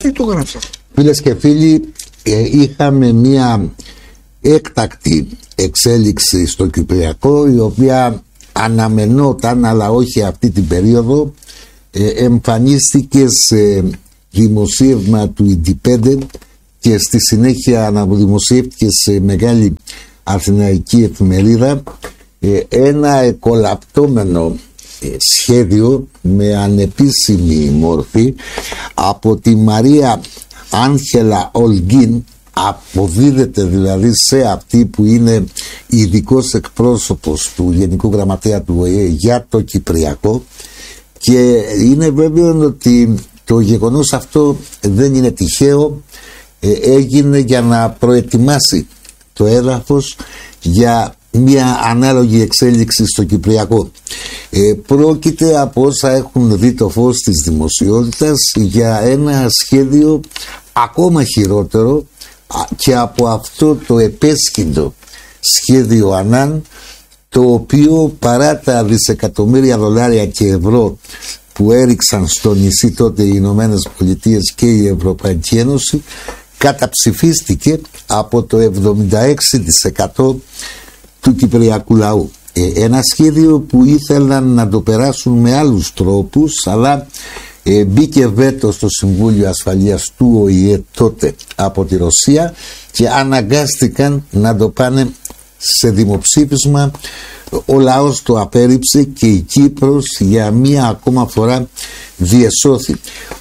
Τι το γράψα? Φίλες και φίλοι, είχαμε μια έκτακτη εξέλιξη στο Κυπριακό, η οποία αναμενόταν, αλλά όχι αυτή την περίοδο. Εμφανίστηκε σε δημοσίευμα του Independent και στη συνέχεια αναδημοσιεύτηκε σε μεγάλη αθηναϊκή εφημερίδα ένα εκολαπτώμενο σχέδιο με ανεπίσημη μορφή από τη Μαρία Άγγελα Ολγκίν, αποδίδεται δηλαδή σε αυτή που είναι ειδικός εκπρόσωπος του Γενικού Γραμματέα του ΟΗΕ για το Κυπριακό, και είναι βέβαιο ότι το γεγονός αυτό δεν είναι τυχαίο, έγινε για να προετοιμάσει το έδαφος για μια ανάλογη εξέλιξη στο Κυπριακό. Πρόκειται, από όσα έχουν δει το φως της δημοσιότητας, για ένα σχέδιο ακόμα χειρότερο και από αυτό το επέσχυντο σχέδιο Ανάν, το οποίο παρά τα δισεκατομμύρια δολάρια και ευρώ που έριξαν στο νησί τότε οι Ηνωμένες Πολιτείες και η Ευρωπαϊκή Ένωση, καταψηφίστηκε από το 76% του κυπριακού λαού. Ένα σχέδιο που ήθελαν να το περάσουν με άλλους τρόπους, αλλά μπήκε βέτο στο Συμβούλιο Ασφαλείας του ΟΗΕ τότε από τη Ρωσία και αναγκάστηκαν να το πάνε σε δημοψήφισμα. Ο λαός το απέρριψε και η Κύπρος για μία ακόμα φορά διεσώθη.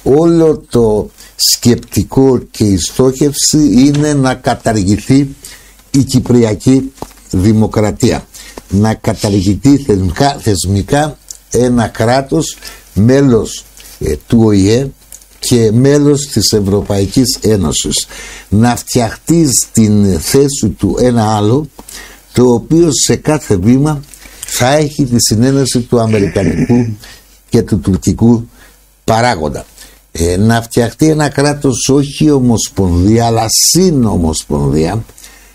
Όλο το σκεπτικό και η στόχευση είναι να καταργηθεί η Κυπριακή Δημοκρατία, να καταργηθεί θεσμικά ένα κράτος μέλος του ΟΗΕ και μέλος της Ευρωπαϊκής Ένωσης, να φτιαχτεί στην θέση του ένα άλλο, το οποίο σε κάθε βήμα θα έχει τη συνένεση του αμερικανικού και του τουρκικού παράγοντα. Να φτιαχτεί ένα κράτος όχι ομοσπονδία αλλά συνομοσπονδία,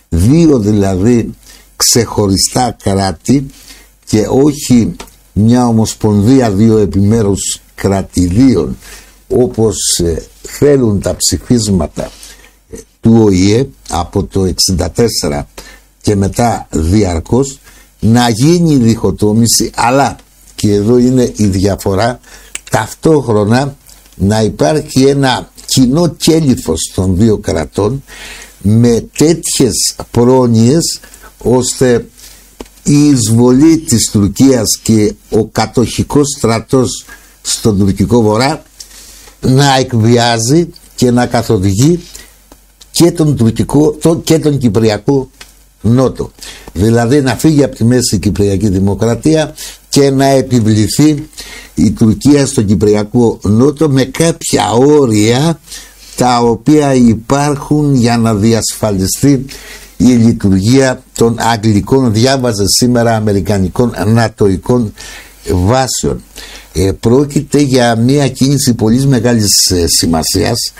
δύο δηλαδή ξεχωριστά κράτη και όχι μια ομοσπονδία δύο επιμέρους κρατηδίων όπως θέλουν τα ψηφίσματα του ΟΗΕ από το 1964 και μετά διαρκώς, να γίνει η διχοτόμηση, αλλά και εδώ είναι η διαφορά, ταυτόχρονα να υπάρχει ένα κοινό κέλυφος των δύο κρατών με τέτοιες πρόνοιες ώστε η εισβολή της Τουρκίας και ο κατοχικός στρατός στον τουρκικό βορρά να εκβιάζει και να καθοδηγεί και τον τουρκικό και τον κυπριακό νότο. Δηλαδή να φύγει από τη μέση η Κυπριακή Δημοκρατία και να επιβληθεί η Τουρκία στον Κυπριακό νότο με κάποια όρια τα οποία υπάρχουν για να διασφαλιστεί η λειτουργία των αγγλικών, διάβαζε σήμερα, αμερικανικών νατοικών βάσεων. Πρόκειται για μια κίνηση πολύ μεγάλης σημασίας.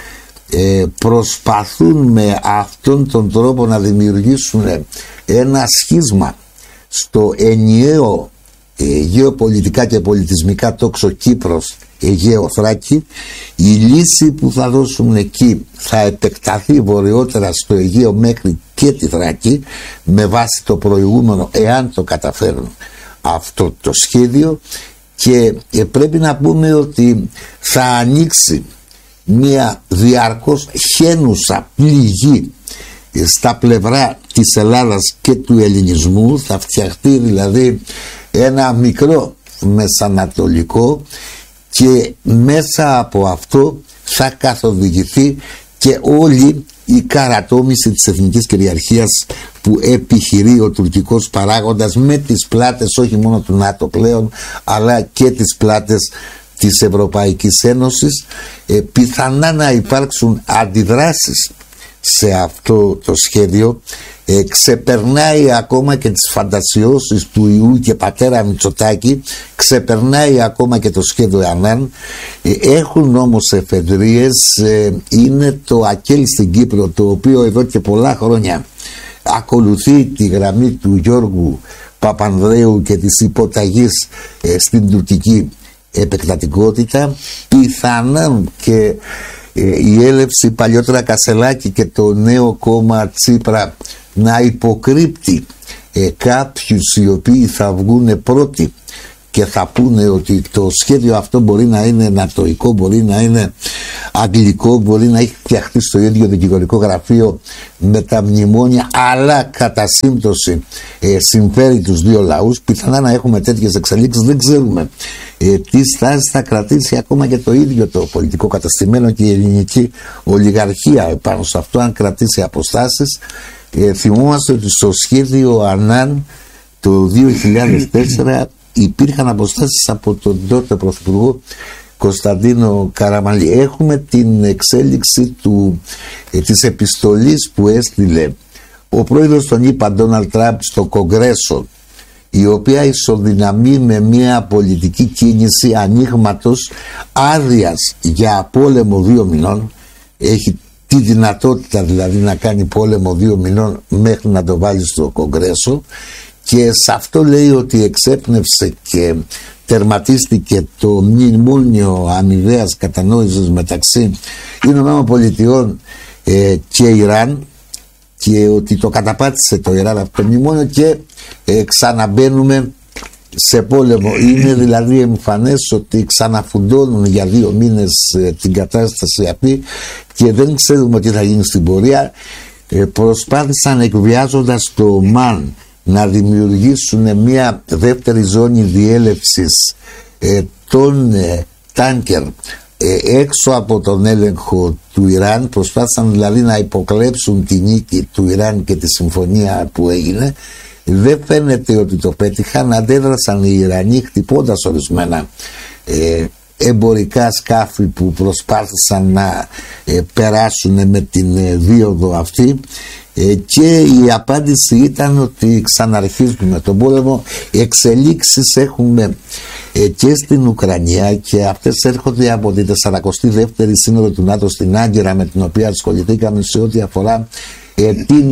Προσπαθούν με αυτόν τον τρόπο να δημιουργήσουν ένα σχίσμα στο ενιαίο γεωπολιτικά και πολιτισμικά τόξο Κύπρος Αιγαίο Θράκη. Η λύση που θα δώσουν εκεί θα επεκταθεί βορειότερα στο Αιγαίο μέχρι και τη Θράκη με βάση το προηγούμενο, εάν το καταφέρουν αυτό το σχέδιο, και πρέπει να πούμε ότι θα ανοίξει μια διαρκώς χαίνουσα πληγή στα πλευρά της Ελλάδας και του ελληνισμού. Θα φτιαχτεί δηλαδή ένα μικρό μεσανατολικό και μέσα από αυτό θα καθοδηγηθεί και όλη η καρατόμηση της εθνικής κυριαρχίας που επιχειρεί ο τουρκικός παράγοντας με τις πλάτες όχι μόνο του ΝΑΤΟ πλέον αλλά και τις πλάτες της Ευρωπαϊκής Ένωσης. Πιθανά να υπάρξουν αντιδράσεις σε αυτό το σχέδιο. Ξεπερνάει ακόμα και τις φαντασιώσεις του Ιού και πατέρα Μητσοτάκη, ξεπερνάει ακόμα και το σχέδιο Ανάν. Έχουν όμως εφεδρίες. Είναι το ΑΚΕΛ στην Κύπρο, το οποίο εδώ και πολλά χρόνια ακολουθεί τη γραμμή του Γιώργου Παπανδρέου και της υποταγής στην τουρκική επεκτατικότητα. Πιθανόν και η έλευση παλιότερα Κασελάκη και το νέο κόμμα Τσίπρα να υποκρύπτει κάποιους οι οποίοι θα βγουν πρώτοι και θα πούνε ότι το σχέδιο αυτό μπορεί να είναι νατοϊκό, μπορεί να είναι αγγλικό, μπορεί να έχει φτιαχτεί στο ίδιο δικηγορικό γραφείο με τα μνημόνια, αλλά κατά σύμπτωση συμφέρει τους δύο λαούς. Πιθανά να έχουμε τέτοιες εξελίξεις, δεν ξέρουμε τι στάση θα κρατήσει ακόμα και το ίδιο το πολιτικό καταστημένο και η ελληνική ολιγαρχία πάνω σε αυτό, αν κρατήσει αποστάσεις. Θυμόμαστε ότι στο σχέδιο Ανάν το 2004 υπήρχαν αποστάσεις από τον τότε Πρωθυπουργό Κωνσταντίνο Καραμανλή. Έχουμε την εξέλιξη της επιστολής που έστειλε ο πρόεδρος των ΗΠΑ Ντόναλντ Τραμπ στο Κογκρέσο, η οποία ισοδυναμεί με μια πολιτική κίνηση ανοίγματος άδειας για πόλεμο 2 μηνών. Έχει τη δυνατότητα δηλαδή να κάνει πόλεμο 2 μηνών μέχρι να το βάλει στο Κογκρέσο, και σε αυτό λέει ότι εξέπνευσε και τερματίστηκε το μνημόνιο αμοιβαίας κατανόησης μεταξύ Ηνωμένων Πολιτειών και Ιράν, και ότι το καταπάτησε το Ιράν αυτό το μνημόνιο και ξαναμπαίνουμε σε πόλεμο. Είναι δηλαδή εμφανές ότι ξαναφουντώνουν για 2 μήνες την κατάσταση αυτή και δεν ξέρουμε τι θα γίνει στην πορεία. Προσπάθησαν, εκβιάζοντας το ΟΜΑΝ, να δημιουργήσουν μια δεύτερη ζώνη διέλευσης των τάνκερ έξω από τον έλεγχο του Ιράν. Προσπάθησαν δηλαδή να υποκλέψουν τη νίκη του Ιράν και τη συμφωνία που έγινε. Δεν φαίνεται ότι το πέτυχαν. Αντέδρασαν οι Ιρανοί χτυπώντας ορισμένα εμπορικά σκάφη που προσπάθησαν να περάσουν με την δίωδο αυτή, και η απάντηση ήταν ότι ξαναρχίζουμε τον πόλεμο. Εξελίξεις έχουμε και στην Ουκρανία, και αυτές έρχονται από τη 42η Σύνοδο του ΝΑΤΟ στην Άγκυρα, με την οποία ασχοληθήκαμε σε ό,τι αφορά την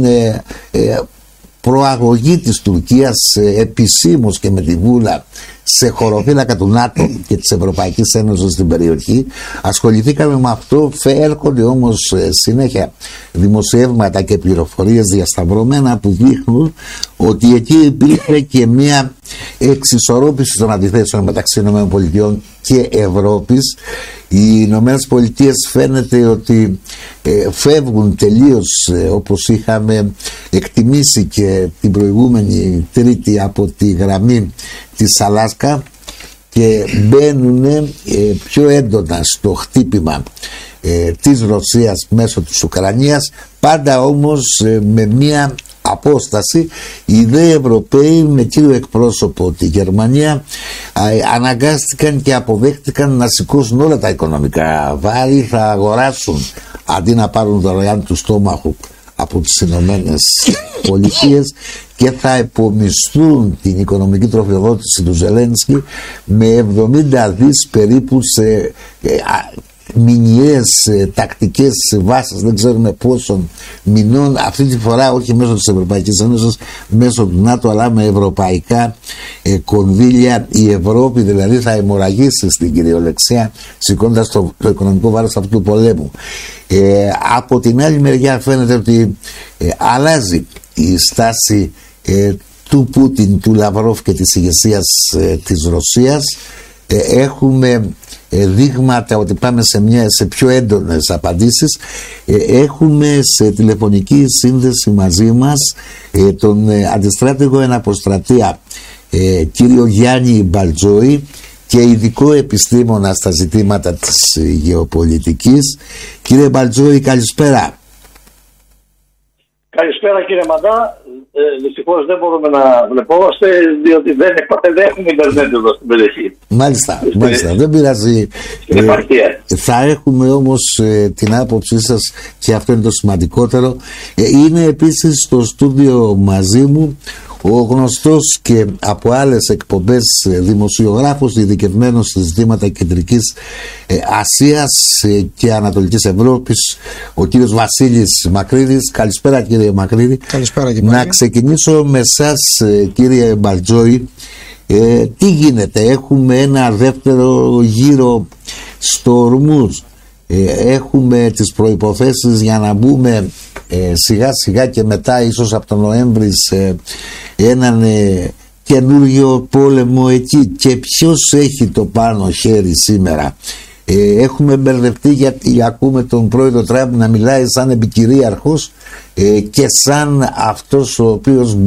προαγωγή της Τουρκίας επισήμως και με τη βούλα σε χωροφύλακα του ΝΑΤΟ και της Ευρωπαϊκής Ένωσης στην περιοχή. Ασχοληθήκαμε με αυτό. Έρχονται όμως συνέχεια δημοσιεύματα και πληροφορίες διασταυρωμένα που δείχνουν ότι εκεί υπήρχε και μια εξισορρόπηση των αντιθέσεων μεταξύ ΗΠΑ και Ευρώπης. Οι Ηνωμένες Πολιτείες φαίνεται ότι φεύγουν τελείως, όπως είχαμε εκτιμήσει και την προηγούμενη Τρίτη, από τη γραμμή της Αλάσκα και μπαίνουν πιο έντονα στο χτύπημα της Ρωσίας μέσω της Ουκρανίας, πάντα όμως με μια απόσταση. Οι δε Ευρωπαίοι με κύριο εκπρόσωπο τη Γερμανία αναγκάστηκαν και αποδέχτηκαν να σηκώσουν όλα τα οικονομικά βάρη, θα αγοράσουν αντί να πάρουν δωρεάν του στόμαχου από τις Ηνωμένες Πολιτείες, και θα επομισθούν την οικονομική τροφοδότηση του Ζελένσκι με 70 δις περίπου σε μηνιαίες τακτικές βάσεις, δεν ξέρουμε πόσων μηνών, αυτή τη φορά όχι μέσω της Ευρωπαϊκής Ένωσης, μέσω του ΝΑΤΟ, αλλά με ευρωπαϊκά κονδύλια. Η Ευρώπη δηλαδή θα αιμορραγήσει στην κυριολεξία, σηκώντας το οικονομικό βάρος αυτού του πολέμου. Από την άλλη μεριά φαίνεται ότι αλλάζει η στάση του Πούτιν, του Λαυρόφ και της ηγεσίας της Ρωσίας. Έχουμε δείγματα ότι πάμε σε πιο έντονες απαντήσεις. Έχουμε σε τηλεφωνική σύνδεση μαζί μας τον αντιστράτηγο εν αποστρατεία κύριο Γιάννη Μπαλτζόη, και ειδικό επιστήμονα στα ζητήματα της γεωπολιτικής. Κύριε Μπαλτζόη, καλησπέρα. Καλησπέρα κύριε Μαντά. Δυστυχώς δεν μπορούμε να βλεπόμαστε, διότι δεν έχουμε ιντερνετ εδώ στην περιοχή. Μάλιστα, δεν πειράζει. Θα έχουμε όμως την άποψή σας, και αυτό είναι το σημαντικότερο. Είναι επίσης στο στούντιο μαζί μου ο γνωστός και από άλλες εκπομπές δημοσιογράφος, ειδικευμένος σε ζητήματα Κεντρικής Ασίας και Ανατολικής Ευρώπης, ο κύριος Βασίλης Μακρύδης. Καλησπέρα κύριε Μακρύδη. Καλησπέρα κύριε. Να ξεκινήσω με εσάς κύριε Μπαλτζόη. Τι γίνεται? Έχουμε ένα δεύτερο γύρο στο Ορμούζ. έχουμε τις προϋποθέσεις για να μπούμε σιγά σιγά και μετά ίσως από τον Νοέμβρη σε έναν καινούργιο πόλεμο εκεί. Και ποιος έχει το πάνω χέρι σήμερα? Έχουμε μπερδευτεί, γιατί ακούμε τον πρόεδρο Τραμπ να μιλάει σαν επικυρίαρχος και σαν αυτός ο οποίος